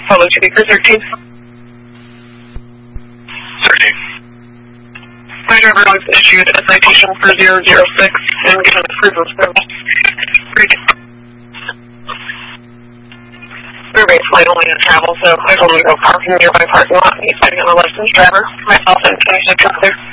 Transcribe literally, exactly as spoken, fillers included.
Follow speaker thirteen. thirteen. My driver was issued a citation for zero zero six and given approval of service. Survey's flight only to travel, so I told him to go park in the nearby parking lot. He's sitting on a licensed driver. Myself and finished the truck there.